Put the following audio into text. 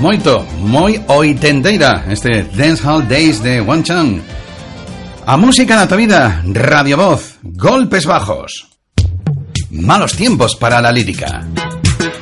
moito, moi oitenteira este Dancehall Days de One Chan. A música na tua vida, Radio Voz, golpes bajos. Malos tiempos para la lírica.